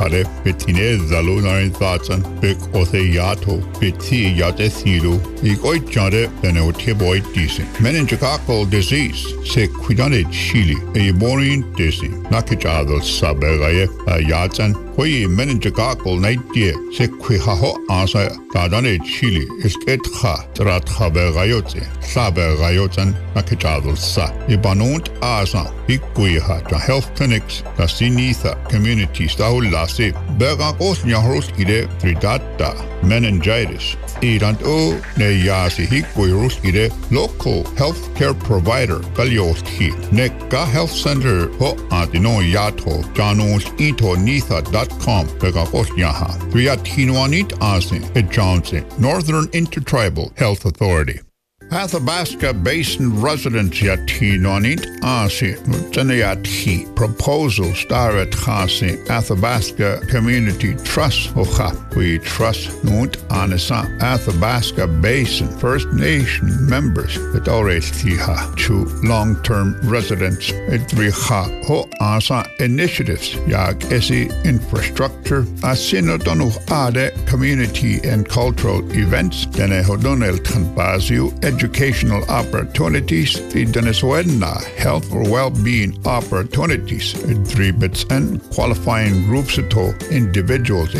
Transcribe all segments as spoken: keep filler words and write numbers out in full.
Tare, Betine Zalunarin Thatsan, Bek Otheyato, Beti Yatethiro, Igoi Jade, and Oteboy Disi. Meningococcal disease, Se Quidane Chile, a Morin Disi, Nakijadal Saberaye, a Yatsan, Hoy meningococcal night year, Se Quihaho Asa, Dadane Chile, is Etha, Tratha Berayote, Saberayotan, Nakijadal Sa, Ibanunt Asa, Iguiha, the health clinics, the Sinitha communities, the Hulasi, Bergakos Yahuskide, Tridata, meningitis. Irant o ne yasi hikuiruskide local health care provider Galioski Neka Health Center ho antino yato janos ito nitha dot com Bergakos Yaha Triatinwanit Asin at Johnson Northern Intertribal Health Authority. Athabasca Basin residents Yatinwanit Asi Tanayati proposal star at Khasi Athabasca Community Trust Ocha. We trust Nunt Anasa Athabasca Basin First Nation members at Orestiha to long-term residents at Riha Ho Asa initiatives Yag Esi infrastructure Asinodonu Ade community and cultural events Dene Hodonel Tanbaziu educational opportunities, the Venezuela health or well-being opportunities, dribits and qualifying groups to individuals.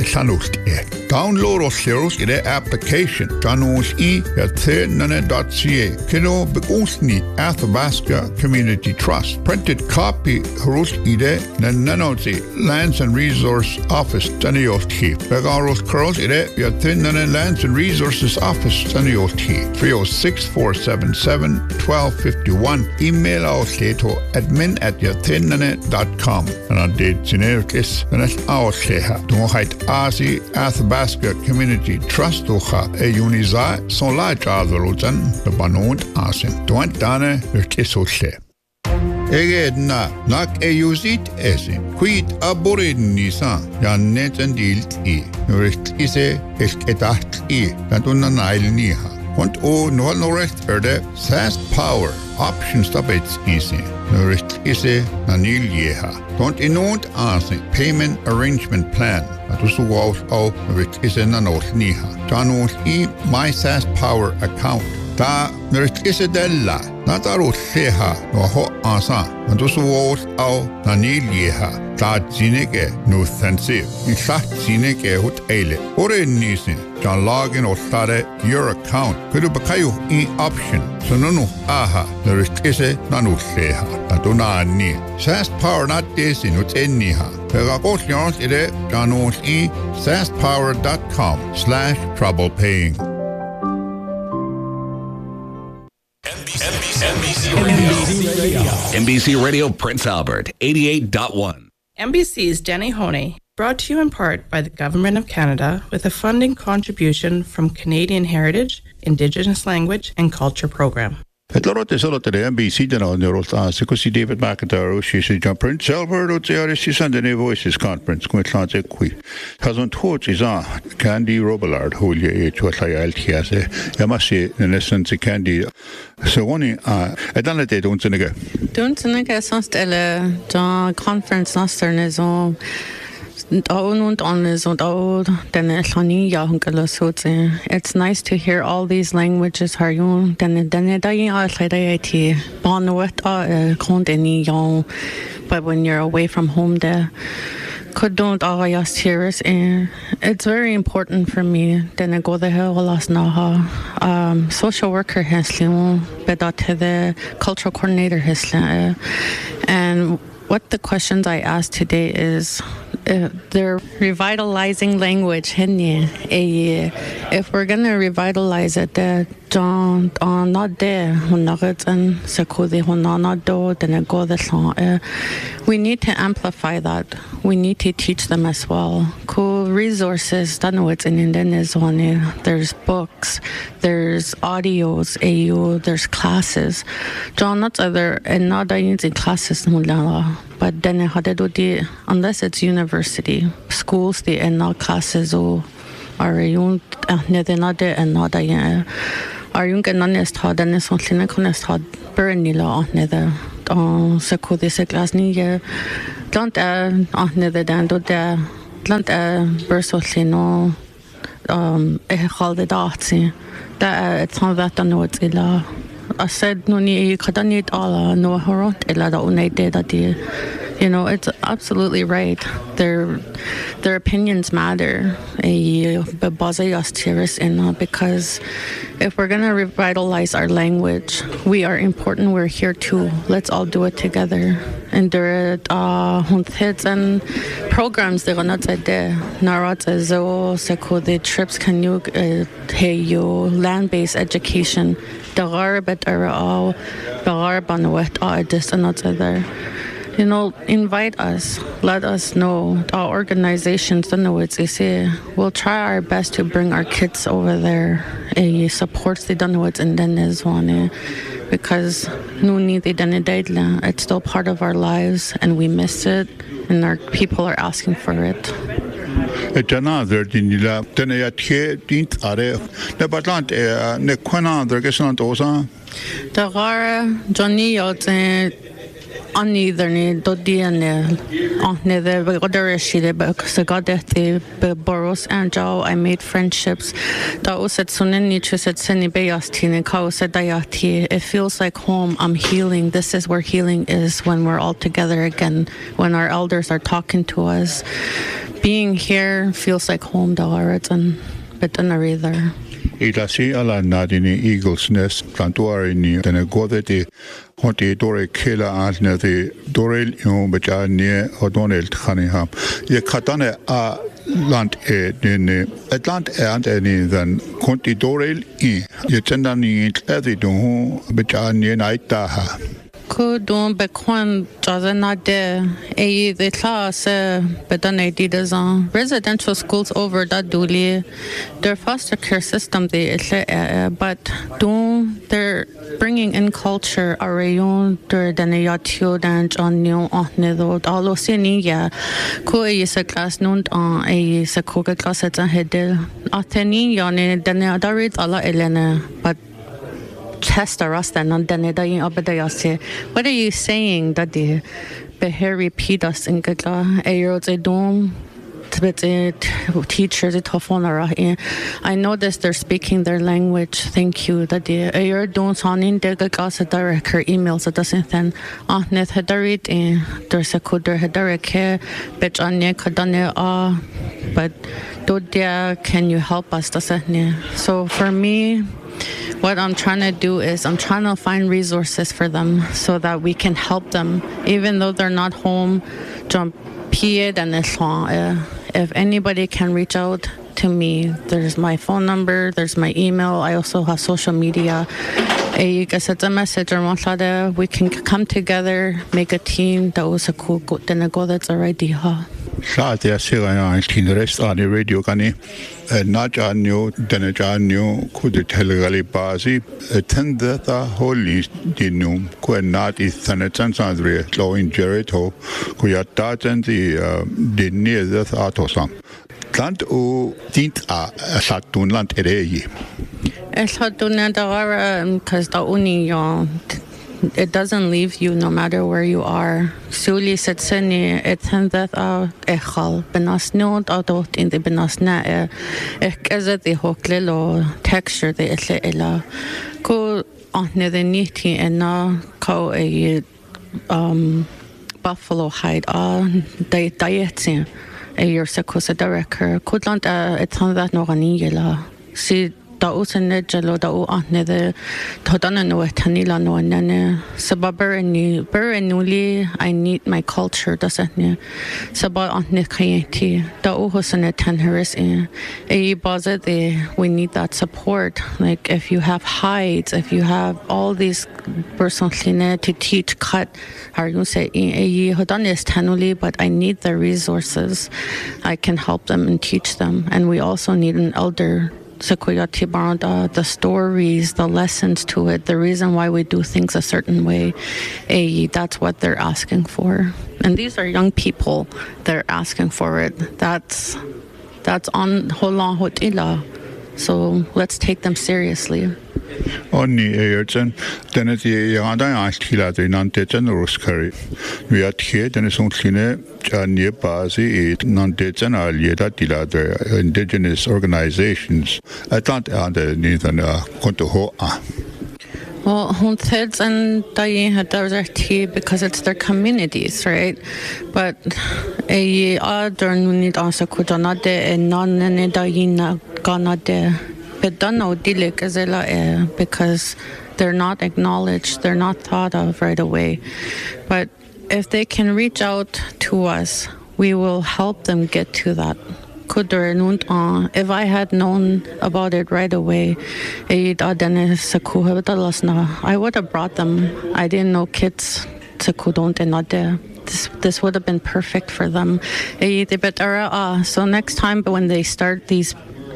Download or search the application. Janus e at third dot c a. Kino Begunstni Athabasca Community Trust. Printed copy Harus ide Nananozi Lands and Resource Office Tanioti. Begaros Cross ide Yatin Lands and Resources Office Tanioti. three oh six four seven seven one two five one. Email our to admin at yatinane dot com. And I did generis and that's our seha. Don't hide Asi Athabasca Community Trust Ocha e Uniza son la Jazaruzan, the Banund Asim. Don't dane Rikisoshe. Egedna, nak e usit esin. Quid aborin nisa, yan net and dilt e. Richt ise esketat e, that unanail niha. Want o no no rest erde, S Power, option stabets easy. No rest ise nanil yeha. Don't inont ase, payment arrangement plan. Atusu was o rest ise nanos niha. Janos e my S Power account. Ta rest ise della. Nataro seha no ho asa. Atusu was o nanil yeha. Ta zineke no sensive. In sa zineke hut eile. Ore nisin. John login or start your account. Could you bakayo e option? So no no aha. There is kise nanu seha. Aduna ni. S Power not this in ut eniha. Pegakos yons ide janos e saspower dot com slash trouble paying. N B C Radio. N B C Radio Prince Albert, eighty-eight point one. N B C's Jenny Honey, brought to you in part by the Government of Canada with a funding contribution from Canadian Heritage, Indigenous Language and Culture Program. Petlorot is all the N B C then on the old Sikosi David McIntyre, she said John Prince Albert, or the she Sunday Voices Conference, Quintlantic Qui. Has on torch is on Candy Robillard, who you ate what I has a Yamashi, in essence, Candy. So one, uh, I don't let it don't think. Don't think I saw the conference Nostern is on. Down und on is und all then it's nice to hear all these languages har you then then it but when you're away from home the could don't all serious and it's very important for me then I go the hell last naha um social worker has but the cultural coordinator has and what the questions I asked today is uh, they're revitalizing language. If we're going to revitalize it, John on not there, and we need to amplify that. We need to teach them as well. Cool resources, there's books, there's audios, there's classes. John, not other and not using classes, but then unless it's university, schools, the and not classes or are you not and not a are you can honest how then is something honest how burnilla on nether on so could this a class near don't uh on nether than do the lant a bursolino um e chalde dati da tan that no it's ila I said no ni kadanit ala no horot ila da unai de da di. You know, it's absolutely right. Their their opinions matter. Because if we're going to revitalize our language, we are important. We're here too. Let's all do it together. And there are and programs that are not there. Narat the trips can you hey you land-based education. There are but are all there are banwet are this and not there. You know, invite us. Let us know. Our organizations, we'll try our best to bring our kids over there. A supports the Dunwoods and then is one because it's still part of our lives and we miss it and our people are asking for it. Etana dinila tenaya tie dint are ne batlant ne kwana dergesant osa. There Johnny yote on either need do diane on neither other she because I got the Boros and Joe I made friendships that was at Sunini said Seni Bayastin Kao said Dayati it feels like home I'm healing this is where healing is when we're all together again when our elders are talking to us being here feels like home dollars and but then a either Ilasi ala nadini Eagles Nest plantuarini tene godeti honti dore kela asne the dorel yo bachane odonel khaniha ye khatane a land e ne atlant and any then honti dorel I ye tendani tledi do bachane naita ha Kudun Bekwan Jazanade A the class Bedanadi residential schools over that duli their foster care system they but don't they're bringing in culture arayon der danayatio dan on new on nedo allo senia ko is a class non on a sakoga class at a hedel ateni yone danadarit ala elena but test us and on the what are you saying that the behavior repeat us in Gala a dome teachers I noticed they're speaking their language thank you that the air don't sound in the gas at direct emails at the then on net hedarit in there's a coder hedareke bet on kadane ah but dodia can you help us so for me what I'm trying to do is I'm trying to find resources for them so that we can help them even though they're not home jump pied and if anybody can reach out to me there's my phone number there's my email I also have social media you can send a message or we can come together make a team that was a cool then go that's our idea Satia Sirana Kinrest on the radio Gani, not a new Denaja new could telegali bazi, attend the holy dinum, Quenat is Sanatan Sandre, low in Jericho, Kuyatan the near the Atosam. Land o dint a Satunland Erei. Eshatunandara, because the uni it doesn't leave you no matter where you are. Suli setseni etendet a echal benasnod adot in the benasna ekazet the hoklelo texture the etle ela ko ohne the niti and na ko a um buffalo hide on the diet a your sekosa director kudlant etendet no ganila si da usene jalo da u ahne de thodana no tanila no nane sababer ni ber nuli I need my culture dasne sabah ahne khayeti da u hosane tanharis in a baza de we need that support like if you have hides if you have all these personal to teach cut are you say a hodana is tanuli but I need the resources I can help them and teach them and we also need an elder Sequoyati Baranda, the stories, the lessons to it, the reason why we do things a certain way, eh, that's what they're asking for. And these are young people, they're asking for it. That's that's on Hola Hotila. So let's take them seriously. Onni Ayrton, then at the Yanda Ashila, the non-detan Ruskari. We are here, then it's only near Bazi, non-detan Alieta Dila, the indigenous organizations. I thought under neither Kontohoa. Well, Hunteds and Dayi had their tea because it's their communities, right? But a other unit also could not and none and Dayina Ganade. But don't know because they're not acknowledged, they're not thought of right away. But if they can reach out to us, we will help them get to that. If I had known about it right away, I would have brought them. I didn't know kids This, this would have been perfect for them. So next time when they start these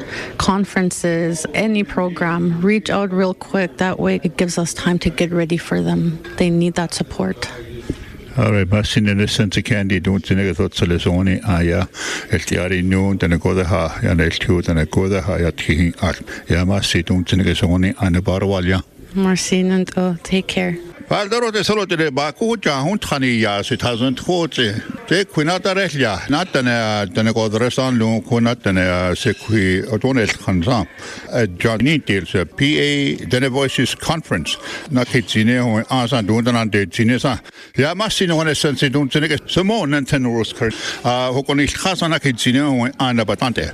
conferences, any program, reach out real quick. That way it gives us time to get ready for them. They need that support. All right, mas in the sense candy don't think it's what Salazoni aya estiari noon than a go the ha and a cute and a go the ha at king at Yamasi don't think it's only and a barwalia. Marcin and oh, take care. Valdoro de solo de Baku, Jahun Tani Yas, it hasn't forty. Take Quinata Relia, not than a than a go the rest on Lung, not than a sequi O'Donnell Hansan. A Johnny deals a P A, then a voices conference, not Hitsine or Ansan Dundan de Chinesa. Yamasin on a sense don't think it's some more than ten Rosker, uh, Hokonish Hasana Hitsine and a Batante.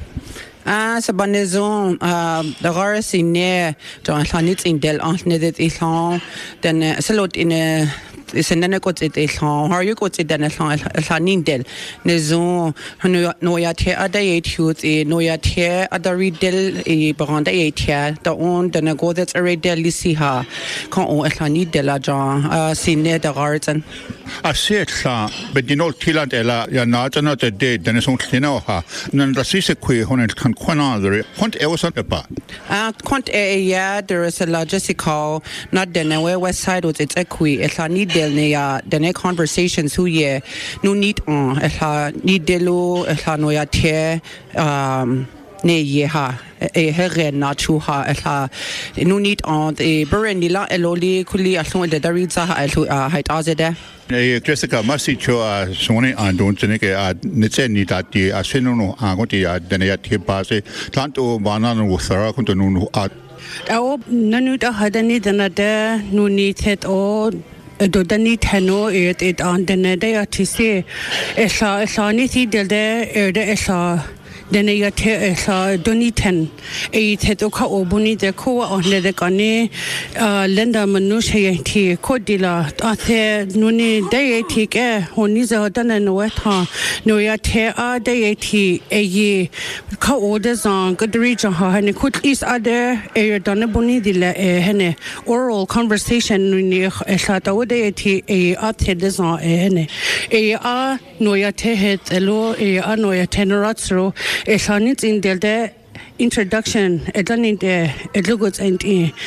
Ah, sa banezon, ah, the Horace in near John Hanitz in Del Antnedet Islam, then a salot in a is an got it Islam, how you got it then a Hanin Del, Nezon, Noyate Adayate youth, a Noyate Adaridel, a Baranda, the own, then a go that's a red del Lisiha, Con Hanid de la John, ah, seen near the garden. I see it, but you know, Tiladella, you're not another day, then it's only Tinoha, none the Sisaqui, when it can quanother, what else on the bar? Ah, quant a yeah, there is a logistical, not the Nawe West Side with its equi, if I need del nea, the next conversations who ye, no need on, if I need delo, if I know ya tear, um, ne yeha. A herre natuha ha no need on the Burenila Eloli Kuli Alon de Daritza height Azede. Jessica Masicho, Sony and don't think at Nitseni that the Asino Agotia, Denayat Hibase, Tanto Banan with Sarakununu at. Oh, Nanuta had any than a day, no need it all. Do the need Hano it it on the Nedea to say, Esa Sanity del de Esa. Then I saw Donitan, a Tetoka Obuni, the Koa on the Gane, Lenda Manusha tea, Codilla, Ate Nuni, Deatic, Honiza, Dana Noeta, Noyate, a deity, a ye, Ka orders on good region, and it could east other a Donaboni de la Hene, oral conversation near a Sata deity, a Ate design a Hene, a a Noyate head, a law, a Noyate Ratro. Eshanit in the introduction, Edlanin de Edlugos and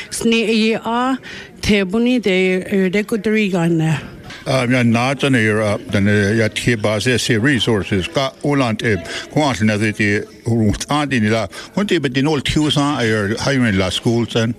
Snee A, Tebuni de Decudrigan. I'm not an era than a Tibas resources, got Ulant Quantan as it is Antinilla. One day, but in all Tucson, I are hiring la schools and.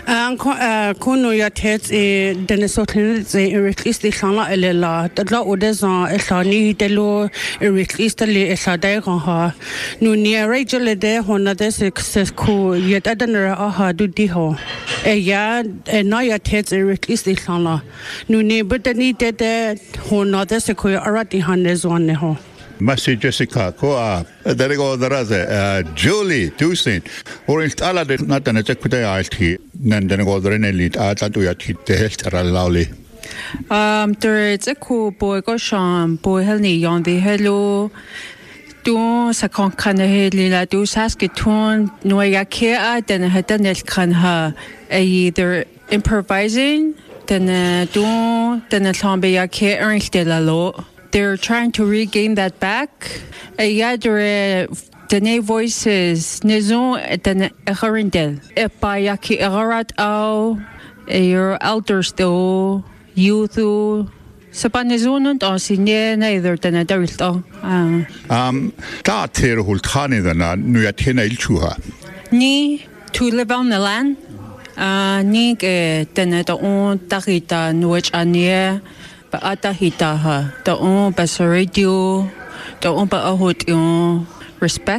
Kuno ya tets e denesotin ze release the shala elela the la odezan esani delo release the esade ha no near regular de hona de success ku yet adanra aha du diho e ya e na ya tets release the shala no ne but the need de hona de se ku arati hanes one ho Masi Jessica, Koa, there go the Raza, Julie, Tuesday, or in Tala, not an attack with the I T, then go the Renelli, Atatuat, the Hester Lowly. Um, there's a cool boy, go Sham, boy, Helny, on the hello. Do Sakon Kanahela, do Saskatoon, Noyakea, then a Hadanel Kanha, either improvising, then a do, then a Tombeya Ernst de la Lo. They're trying to regain that back. Yadre Dene voices Nizon den Eharindel. Epayaki Eharat au your elders do youth. Sapanizunant or senior neither than a derrito. Um, that here will tani than a Nuyatina Ilchuha. Ni to live on the land. Uh, ni ke tene to on takita nuach anie ba atahita ha to on ba radio to on ba ahot yon respect.